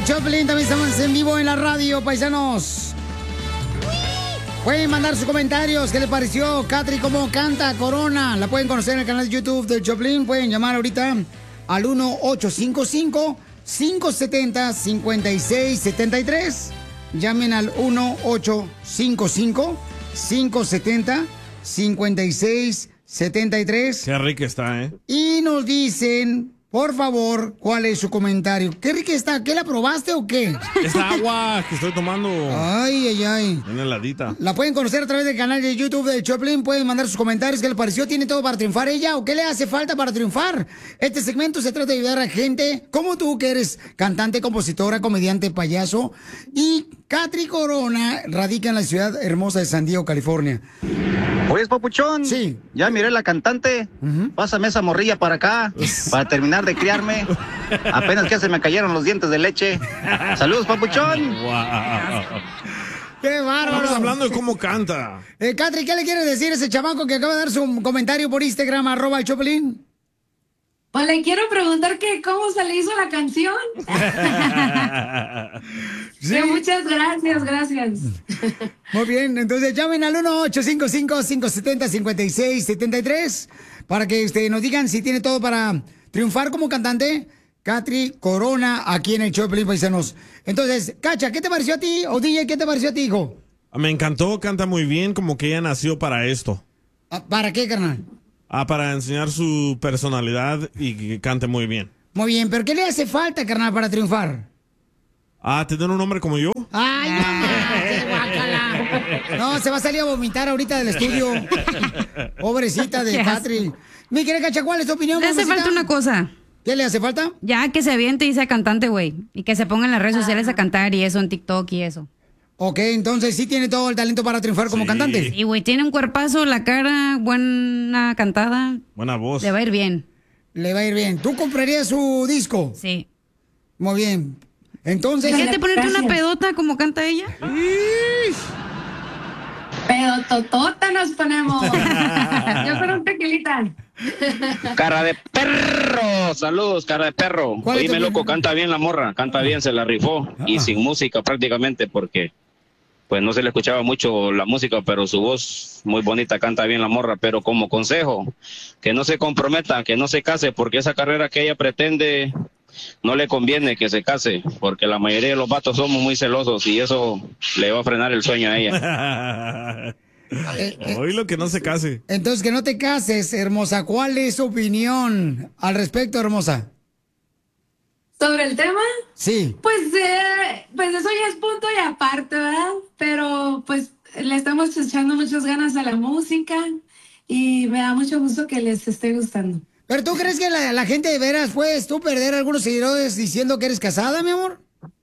Choplin, también estamos en vivo en la radio, paisanos. Pueden mandar sus comentarios. ¿Qué les pareció Katry cómo canta Corona? La pueden conocer en el canal de YouTube de Choplin. Pueden llamar ahorita al 1-855-570-5673. Llamen al 1-855-570-5673. Qué rica está, ¿eh? Y nos dicen, por favor, cuál es su comentario. ¿Qué rica está? ¿Qué la probaste o qué? Es agua que estoy tomando. Ay, ay, ay. Una heladita. La pueden conocer a través del canal de YouTube de Choplin. Pueden mandar sus comentarios. ¿Qué le pareció? ¿Tiene todo para triunfar ella? ¿O qué le hace falta para triunfar? Este segmento se trata de ayudar a gente como tú, que eres cantante, compositora, comediante, payaso. Y Katry Corona radica en la ciudad hermosa de San Diego, California. Oye, papuchón. Sí. Ya miré la cantante. Pásame esa morrilla para acá, para terminar de criarme. Apenas que se me cayeron los dientes de leche. Saludos, papuchón. Wow. ¡Qué bárbaro! Estamos hablando de cómo canta. Katry, ¿qué le quieres decir a ese chamaco que acaba de dar su comentario por Instagram, @el Choplin? Pues le quiero preguntar que cómo se le hizo la canción. Sí. Que muchas gracias. Muy bien, entonces llamen al 1-855-570-5673 para que nos digan si tiene todo para triunfar como cantante. Katry Corona, aquí en el Choplin, paisanos. Entonces, Cacha, ¿qué te pareció a ti? O DJ, ¿qué te pareció a ti, hijo? Me encantó, canta muy bien, como que ella nació para esto. ¿Para qué, carnal? Para enseñar su personalidad y que cante muy bien. Muy bien, pero ¿qué le hace falta, carnal, para triunfar? ¿Tener un hombre como yo? ¡Ay, no más! ¡Guácala! No, se va a salir a vomitar ahorita del estudio. Pobrecita de Katry. Mi querida Cacha, ¿cuál es tu opinión? Le hace falta una cosa. ¿Qué le hace falta? Ya, que se aviente y sea cantante, güey. Y que se ponga en las redes sociales a cantar y eso, en TikTok y eso. Ok, entonces sí tiene todo el talento para triunfar como cantante. Sí, güey, tiene un cuerpazo, la cara, buena cantada. Buena voz. Le va a ir bien. Le va a ir bien. ¿Tú comprarías su disco? Sí. Muy bien. Entonces... Fíjate ponerte una pedota como canta ella. Pedototota nos ponemos. Yo soy un tequilita. Cara de perro, saludos, cara de perro. Oíme, loco, canta bien la morra, canta bien, se la rifó. Y sin música prácticamente, porque pues no se le escuchaba mucho la música, pero su voz muy bonita, canta bien la morra. Pero como consejo, que no se comprometa, que no se case, porque esa carrera que ella pretende no le conviene que se case, porque la mayoría de los vatos somos muy celosos y eso le va a frenar el sueño a ella. Oí lo que no se case. Entonces, que no te cases, hermosa. ¿Cuál es su opinión al respecto, hermosa? ¿Sobre el tema? Sí. Pues eso ya es punto y aparte, ¿verdad? Pero pues le estamos echando muchas ganas a la música y me da mucho gusto que les esté gustando. ¿Pero tú crees que la gente de veras puedes tú perder algunos seguidores diciendo que eres casada, mi amor?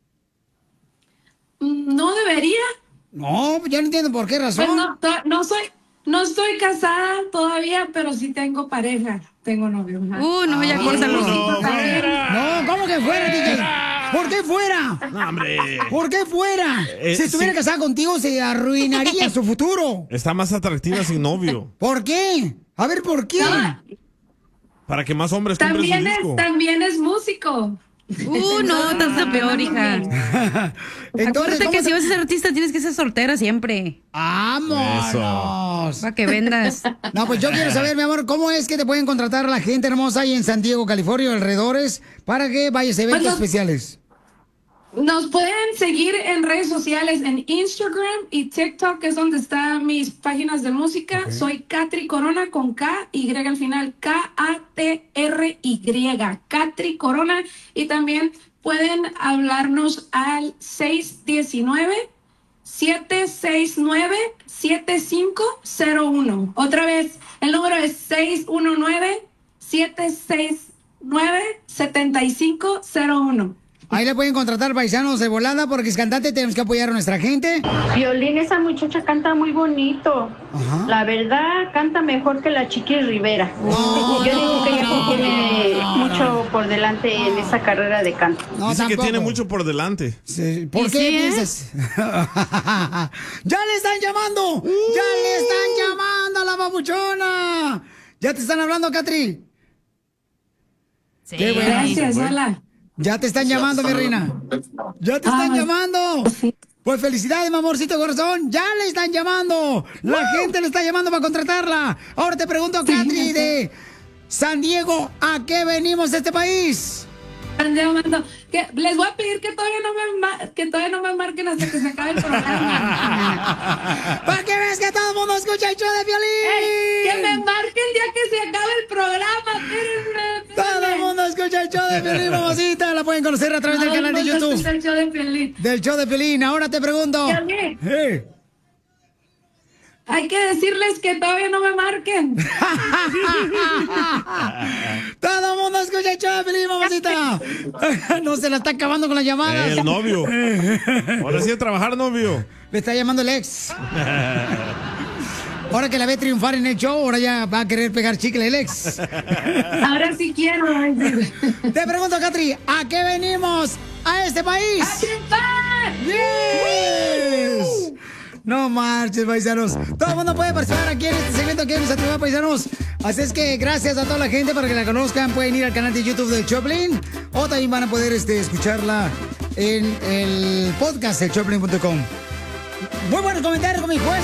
No debería. No, yo no entiendo por qué razón. Pues no estoy casada todavía, pero sí tengo pareja. Tengo novio. No, ya córtalo. No, ¿cómo que fuera, DJ? ¿Por qué fuera? No, hombre. ¿Por qué fuera? Si estuviera casada contigo, se arruinaría su futuro. Está más atractiva sin novio. ¿Por qué? A ver, ¿por qué? Para que más hombres compren su disco. También es músico. No, estás peor, hija. Entonces, acuérdate que si vas a ser artista tienes que ser soltera siempre. ¡Vámonos! Para que vendas. No, pues yo quiero saber, mi amor, ¿cómo es que te pueden contratar la gente hermosa ahí en San Diego, California, alrededores, para que vayas a eventos especiales? Nos pueden seguir en redes sociales, en Instagram y TikTok, que es donde están mis páginas de música. Okay. Soy Katry Corona con K, Y al final, Katry, Katry Corona. Y también pueden hablarnos al 619-769-7501. Otra vez, el número es 619-769-7501. Ahí le pueden contratar paisanos de volada porque es cantante, tenemos que apoyar a nuestra gente. Violín, esa muchacha canta muy bonito. Ajá. La verdad, canta mejor que la Chiqui Rivera. Yo digo que ella tiene mucho por delante en esa carrera de canto. Dice que tiene mucho por delante. Sí. ¿Por qué dices? ¡Ya le están llamando! ¡Ya le están llamando a la papuchona! ¿Ya te están hablando, Katry? Sí. Qué bueno. Gracias, hola. Ya te están llamando, mi reina. Ya te están llamando. Pues felicidades, mi amorcito corazón. Ya le están llamando. La gente le está llamando para contratarla. Ahora te pregunto, Katri, de San Diego, ¿a qué venimos de este país? Que les voy a pedir que todavía no me marquen hasta que se acabe el programa. ¿Para qué ves que todo el mundo escucha el show de Piolín? Que me marquen ya que se acabe el programa. Todo el mundo escucha el show de Piolín, mamacita. La pueden conocer a través del canal de YouTube. El show de Piolín. Del show de Piolín. Ahora te pregunto. Hay que decirles que todavía no me marquen. Todo el mundo escucha el show de Piolín, mamacita. No se la está acabando con las llamadas. El novio. Ahora sí a trabajar, novio. Le está llamando el ex. Ahora que la ve triunfar en el show, ahora ya va a querer pegar chicle el ex. Ahora sí quiero. Te pregunto, Katri, ¿a qué venimos a este país? ¡A triunfar! ¡Yes! No marches, paisanos. Todo el mundo puede participar aquí en este segmento aquí en Nuestra Triunfar, paisanos. Así es que gracias a toda la gente para que la conozcan. Pueden ir al canal de YouTube del Choplin o también van a poder escucharla en el podcast de Choplin.com. Muy buenos comentarios con mi juez.